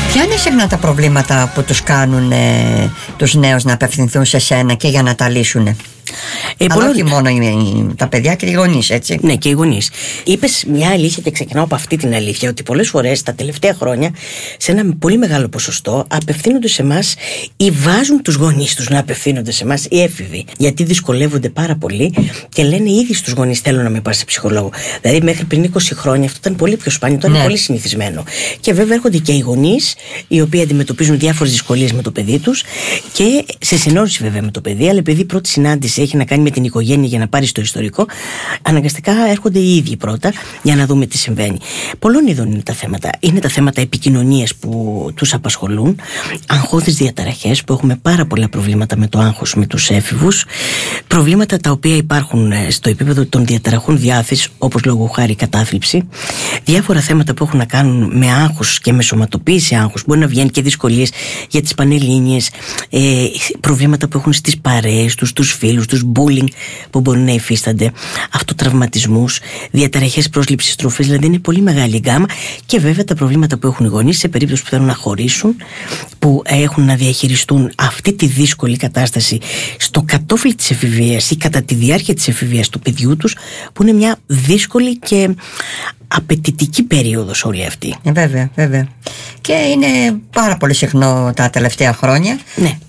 Ποια είναι συχνά τα προβλήματα που τους κάνουν τους νέους να απευθυνθούν σε σένα και για να τα λύσουν? Αλλά όχι μόνο τα παιδιά και οι γονείς, έτσι. Ναι, και οι γονείς. Είπες μια αλήθεια και ξεκινάω από αυτή την αλήθεια, ότι πολλές φορές τα τελευταία χρόνια, σε ένα πολύ μεγάλο ποσοστό, απευθύνονται σε εμάς ή βάζουν τους γονείς τους να απευθύνονται σε εμάς οι έφηβοι. Γιατί δυσκολεύονται πάρα πολύ και λένε ήδη στους γονείς: θέλω να με πας σε ψυχολόγο. Δηλαδή, μέχρι πριν 20 χρόνια αυτό ήταν πολύ πιο σπάνιο, τώρα είναι πολύ συνηθισμένο. Και βέβαια έρχονται και οι γονείς, οι οποίοι αντιμετωπίζουν διάφορες δυσκολίες με το παιδί τους και σε συνόρρηση βέβαια με το παιδί, αλλά επειδή η πρώτη συνάντηση έχει να κάνει με την οικογένεια για να πάρει το ιστορικό, αναγκαστικά έρχονται οι ίδιοι πρώτα για να δούμε τι συμβαίνει. Πολλών ειδών είναι τα θέματα. Είναι τα θέματα επικοινωνίας που τους απασχολούν, αγχώδεις διαταραχές, που έχουμε πάρα πολλά προβλήματα με το άγχος με τους έφηβους, προβλήματα τα οποία υπάρχουν στο επίπεδο των διαταραχών διάθεσης, όπως λόγω χάρη κατάθλιψη, διάφορα θέματα που έχουν να κάνουν με άγχος και με σωματοποίηση άγχους, μπορεί να βγαίνει και δυσκολίες για τις πανελλήνιες, προβλήματα που έχουν στις παρέες τους, τους φίλους τους, bullying που μπορούν να υφίστανται, αυτοτραυματισμούς, διαταραχές πρόσληψης τροφής, δηλαδή είναι πολύ μεγάλη η γκάμα. Και βέβαια τα προβλήματα που έχουν οι γονείς σε περίπτωση που θέλουν να χωρίσουν, που έχουν να διαχειριστούν αυτή τη δύσκολη κατάσταση στο κατόφλι της εφηβείας ή κατά τη διάρκεια της εφηβείας του παιδιού τους, που είναι μια δύσκολη και απαιτητική περίοδος όλη αυτή. Βέβαια, βέβαια. Και είναι πάρα πολύ συχνό τα τελευταία χρόνια. Ναι.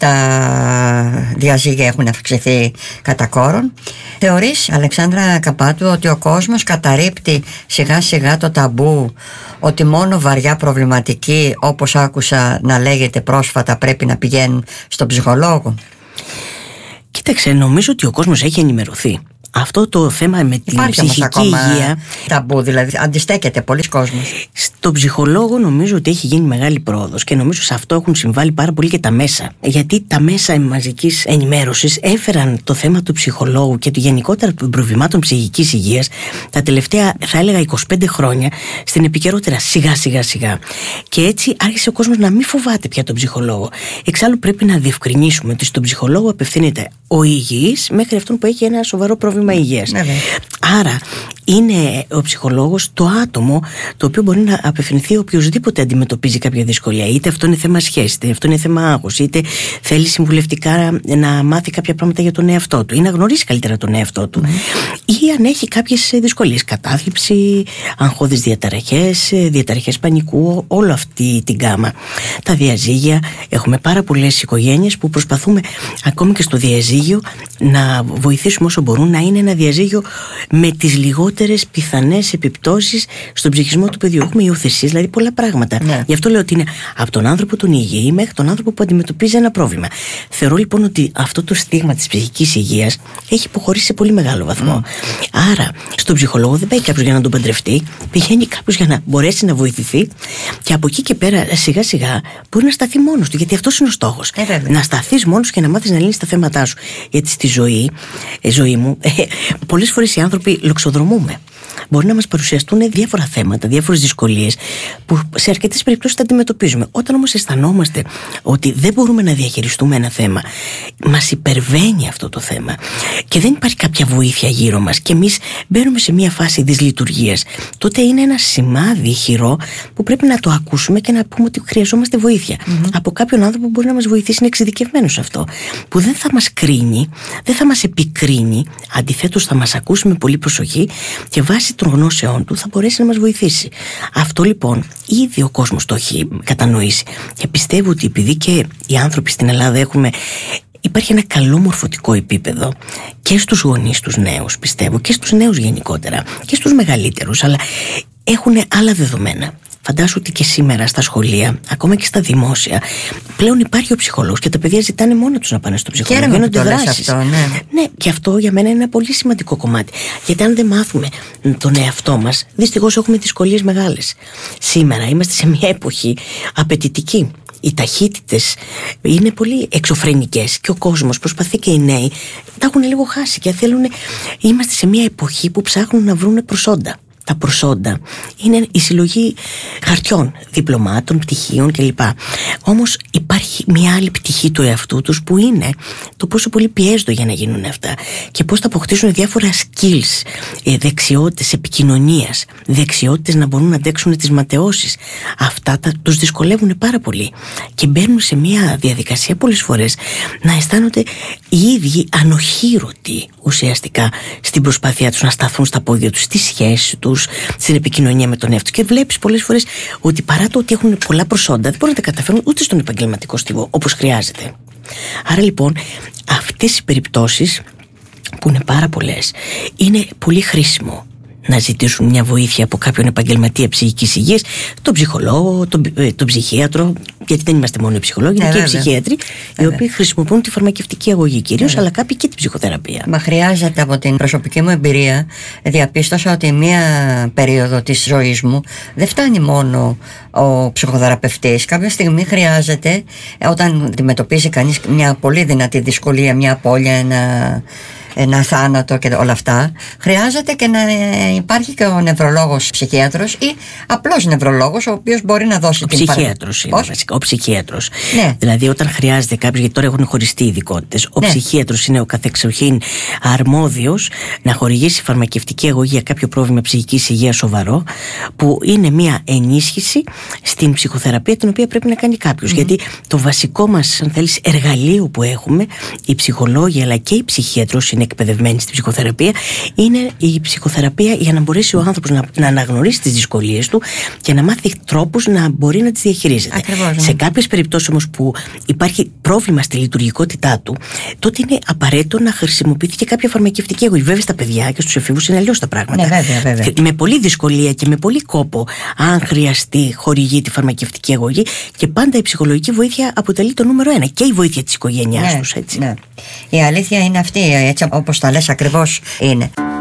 Τα διαζύγια έχουν αυξηθεί κατά κόρον. Θεωρείς, Αλεξάνδρα Καπάτου, ότι ο κόσμος καταρρίπτει σιγά σιγά το ταμπού ότι μόνο βαριά προβληματικοί, όπως άκουσα να λέγεται πρόσφατα, πρέπει να πηγαίνουν στον ψυχολόγο? Κοίταξε, νομίζω ότι ο κόσμος έχει ενημερωθεί. Αυτό το θέμα με την ψυχική υγεία. Ταμπού, δηλαδή αντιστέκεται πολλοί κόσμος. Στον ψυχολόγο νομίζω ότι έχει γίνει μεγάλη πρόοδος και νομίζω σε αυτό έχουν συμβάλει πάρα πολύ και τα μέσα. Γιατί τα μέσα μαζικής ενημέρωσης έφεραν το θέμα του ψυχολόγου και του γενικότερα των προβλημάτων ψυχικής υγείας τα τελευταία, θα έλεγα, 25 χρόνια στην επικαιρότητα σιγά. Και έτσι άρχισε ο κόσμος να μην φοβάται πια τον ψυχολόγο. Εξάλλου πρέπει να διευκρινίσουμε ότι στον ψυχολόγο απευθύνεται ο υγιής μέχρι αυτόν που έχει ένα σοβαρό πρόβλημα υγείας. Άρα είναι ο ψυχολόγος το άτομο το οποίο μπορεί να απευθυνθεί οποιοσδήποτε αντιμετωπίζει κάποια δυσκολία. Είτε αυτό είναι θέμα σχέση, είτε αυτό είναι θέμα άγχος, είτε θέλει συμβουλευτικά να μάθει κάποια πράγματα για τον εαυτό του ή να γνωρίσει καλύτερα τον εαυτό του, ή αν έχει κάποιες δυσκολίες, κατάθλιψη, αγχώδεις διαταραχές πανικού, όλη αυτή την γκάμα. Τα διαζύγια, έχουμε πάρα πολλές οικογένειες που προσπαθούμε ακόμη και στο διαζύγιο να βοηθήσουμε όσο μπορούν να είναι ένα διαζύγιο με τις λιγότερες πιθανές επιπτώσεις στον ψυχισμό του παιδιού. Έχουμε υιοθεσίες, δηλαδή πολλά πράγματα. Ναι. Γι' αυτό λέω ότι είναι από τον άνθρωπο τον υγιή μέχρι τον άνθρωπο που αντιμετωπίζει ένα πρόβλημα. Θεωρώ λοιπόν ότι αυτό το στίγμα της ψυχικής υγείας έχει υποχωρήσει σε πολύ μεγάλο βαθμό. Άρα, στον ψυχολόγο δεν πάει κάποιος για να τον παντρευτεί, πηγαίνει κάποιος για να μπορέσει να βοηθηθεί και από εκεί και πέρα σιγά σιγά μπορεί να σταθεί μόνος του, γιατί αυτός είναι ο στόχος. Να σταθείς μόνος και να μάθεις να λύνεις τα θέματά σου. Γιατί στη ζωή μου, πολλές φορές οι άνθρωποι λοξοδρομούμε. Μπορεί να μας παρουσιαστούν διάφορα θέματα, διάφορες δυσκολίες που σε αρκετές περιπτώσεις τα αντιμετωπίζουμε. Όταν όμως αισθανόμαστε ότι δεν μπορούμε να διαχειριστούμε ένα θέμα, μας υπερβαίνει αυτό το θέμα και δεν υπάρχει κάποια βοήθεια γύρω μας και εμείς μπαίνουμε σε μια φάση δυσλειτουργίας, τότε είναι ένα σημάδι ηχηρό που πρέπει να το ακούσουμε και να πούμε ότι χρειαζόμαστε βοήθεια από κάποιον άνθρωπο που μπορεί να μας βοηθήσει, είναι εξειδικευμένος σε αυτό, που δεν θα μας κρίνει, δεν θα μας επικρίνει, αντιθέτως θα μας ακούσει με πολύ προσοχή και βάσει των γνώσεών του θα μπορέσει να μας βοηθήσει. Αυτό λοιπόν ήδη ο κόσμος το έχει κατανοήσει και πιστεύω ότι επειδή και οι άνθρωποι στην Ελλάδα υπάρχει ένα καλό μορφωτικό επίπεδο και στους γονείς τους νέους, πιστεύω, και στους νέους γενικότερα και στους μεγαλύτερους, αλλά έχουν άλλα δεδομένα. Φαντάσου ότι και σήμερα στα σχολεία, ακόμα και στα δημόσια, πλέον υπάρχει ο ψυχολόγος και τα παιδιά ζητάνε μόνα τους να πάνε στο ψυχολόγο. Γίνονται δράσεις. Ναι, και αυτό για μένα είναι ένα πολύ σημαντικό κομμάτι. Γιατί αν δεν μάθουμε τον εαυτό μας, δυστυχώς έχουμε δυσκολίες μεγάλες. Σήμερα είμαστε σε μια εποχή απαιτητική. Οι ταχύτητες είναι πολύ εξωφρενικές και ο κόσμος προσπαθεί, και οι νέοι τα έχουν λίγο χάσει και θέλουν. Είμαστε σε μια εποχή που ψάχνουν να βρουν προσόντα. τα προσόντα είναι η συλλογή χαρτιών, διπλωμάτων, πτυχίων κλπ. Όμως υπάρχει μια άλλη πτυχή του εαυτού τους που είναι το πόσο πολύ πιέζονται για να γίνουν αυτά και πώς θα αποκτήσουν διάφορα skills, δεξιότητες επικοινωνίας, δεξιότητες να μπορούν να αντέξουν τις ματαιώσεις. Αυτά τους δυσκολεύουν πάρα πολύ και μπαίνουν σε μια διαδικασία πολλές φορές να αισθάνονται οι ίδιοι ανοχήρωτοι ουσιαστικά στην προσπάθειά τους να σταθούν στα πόδια τους, στη σχέση τους, στην επικοινωνία με τον εαυτό. Και βλέπεις πολλές φορές ότι παρά το ότι έχουν πολλά προσόντα, δεν μπορούν να τα καταφέρουν ούτε στον επαγγελματικό στίβο όπως χρειάζεται. Άρα λοιπόν αυτές οι περιπτώσεις, που είναι πάρα πολλές, είναι πολύ χρήσιμο να ζητήσουν μια βοήθεια από κάποιον επαγγελματία ψυχικής υγείας, τον ψυχολόγο, τον ψυχίατρο, γιατί δεν είμαστε μόνο οι ψυχολόγοι, είναι και οι ψυχίατροι, οι οποίοι χρησιμοποιούν τη φαρμακευτική αγωγή κυρίως, αλλά κάποιοι και την ψυχοθεραπεία. Μα χρειάζεται, από την προσωπική μου εμπειρία, διαπίστωσα ότι μία περίοδο της ζωής μου δεν φτάνει μόνο ο ψυχοθεραπευτής. Κάποια στιγμή χρειάζεται, όταν αντιμετωπίζει κανείς μια πολύ δυνατή δυσκολία, μια απώλεια, ένα θάνατο και όλα αυτά, χρειάζεται και να υπάρχει και ο νευρολόγος ψυχίατρος ή απλός νευρολόγος, ο οποίος μπορεί να δώσει την ψυχίατρος είναι βασικά. Ο ψυχίατρος. Ναι. Δηλαδή, όταν χρειάζεται κάποιος, γιατί τώρα έχουν χωριστεί ειδικότητες, ο ψυχίατρος είναι ο καθεξοχήν αρμόδιος να χορηγήσει φαρμακευτική αγωγή για κάποιο πρόβλημα ψυχικής υγείας σοβαρό, που είναι μια ενίσχυση στην ψυχοθεραπεία την οποία πρέπει να κάνει κάποιος. Γιατί το βασικό μας, αν θέλεις, εργαλείο που έχουμε, οι ψυχολόγοι αλλά και οι ψυχίατρος είναι εκπαιδευμένοι στην ψυχοθεραπεία, είναι η ψυχοθεραπεία για να μπορέσει ο άνθρωπος να αναγνωρίσει τις δυσκολίες του και να μάθει τρόπους να μπορεί να τις διαχειρίζεται. Ακριβώς, ναι. Σε κάποιες περιπτώσεις όμως που υπάρχει πρόβλημα στη λειτουργικότητά του, τότε είναι απαραίτητο να χρησιμοποιηθεί και κάποια φαρμακευτική αγωγή. Βέβαια, στα παιδιά και στους εφήβους είναι αλλιώς τα πράγματα. Ναι, βέβαια. Με πολλή δυσκολία και με πολύ κόπο, αν χρειαστεί, χορηγεί τη φαρμακευτική αγωγή, και πάντα η ψυχολογική βοήθεια αποτελεί το νούμερο 1 και η βοήθεια της οικογένειάς τους. Έτσι. Ναι. Η αλήθεια είναι αυτή, έτσι όπως τα λες ακριβώς είναι.